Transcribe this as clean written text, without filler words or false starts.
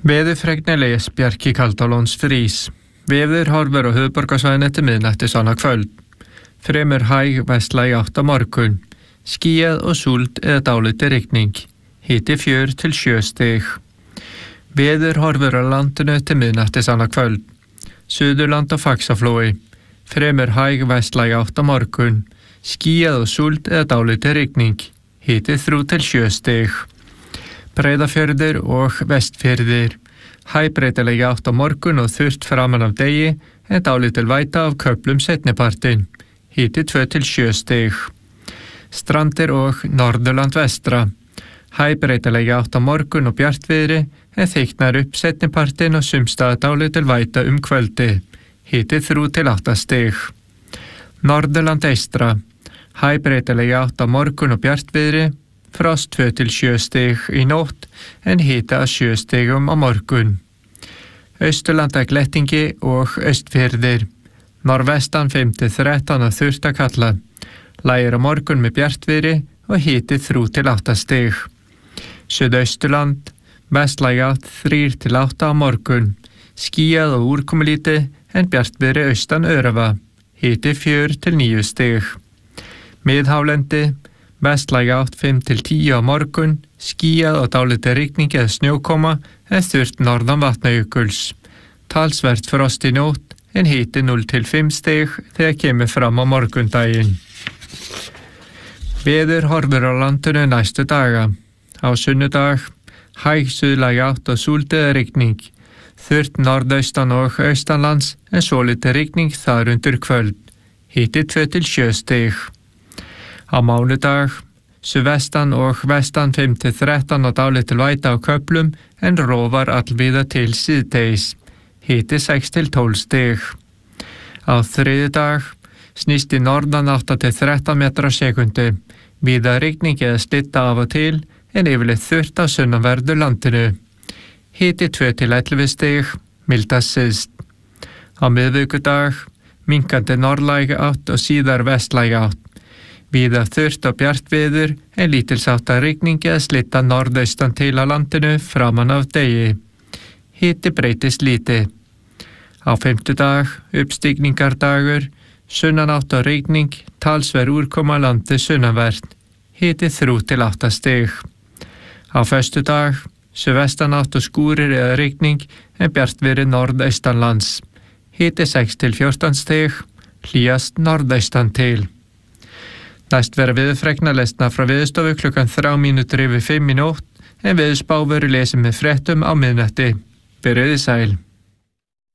Veðurfregnir Bjarki Kaldalóns frís. Veður horfir á höfuðborgarsvæðinu til miðnættis annað kvöld. Fremur hæg vestlæg átt á morgun. Skýjað og súld eða dálítil rigning. Hiti 4 til 7 stig. Veður horfir á landinu til miðnættis annað kvöld. Suðurland og Faxaflói. Fremur hæg vestlæg átt á morgun. Skýjað og súld eða dálítil rigning. Hiti 3 til 7 stig. Breiðafjörður og Vestfjörður. Hægbreytileg átt á morgun og þurrt framan af degi en dálítil væta af köflum seinnipartinn. Hiti 2 til 7 stig. Strandir og Norðurland vestra. Hægbreytileg átt á morgun og bjartviðri en þykknar upp seinnipartinn og sumstaðar dálítil væta kvöldi. Hiti 3 til 8 stig. Norðurland eystra. Hægbreytileg átt á morgun og bjartviðri. Frost 2 til 7 stig í nótt en hita 7 stigum á morgun. Austurlanda glettingi og Austfjörður. Norðvestan 5 til 13 og þurrt að kalla. Lægir á morgun með bjartviðri og hiti 3 til 8 stig. Suðausturland, vestlæg átt 3 til 8 á morgun. Skýjað og úrkomulítið en bjartviðri austan örafa. Hiti 4 til 9 stig. Miðhálendi, vestlæg átt 5 til 10 á morgun, skýjað og dálítil rigning eða snjókoma en þurrt norðan Vatnajökuls. Talsvert frost í nótt en hiti 0 til 5 stig þegar kemur fram á morgundaginn. Veður horfir á landinu næstu daga. Á sunnudag, hæg suðlæg átt og súld eða rigning. Þurrt norðaustan og austanlands en svolítil rigning þar undir kvöld. Hiti 2 til 7 stig. Á mánudag, suðvestan og vestan 5 til 13 og dálítil væta á köflum en rofar allvíða til síðdegis. Hiti 6 til 12 stig. Á þriðjudag snýst í norðan 8 til 13 metra á sekundu. Víða rigning eða slitta af og til en yfirleitt þurrt á sunnanverðu landinu. Hiti 2 til 11 stig, mildast syðst. Á miðvikudag, minnkandi norðlæg átt og síðar vestlæg átt. Víða þurrt og bjartviður en lítilsháttar rigning eða slitta norðaustan til á landinu framan af degi. Hiti breytist lítið. Á fimmtudag, uppstigningardagur, sunnanátt og rigning, talsverð úrkoma landi sunnanvert. Hiti 3 til 8 stig. Á föstudag, suðvestanátt og skúrir eða rigning en bjartviðri norðaustanlands. Hiti 6 til 14 stig, hlýjast norðaustan til. Næst vera veðurfregna lesna frá Veðurstofu klukkan 3:05 í nótt en veðurspá verður lesin með fréttum á miðnætti. Verið sæl.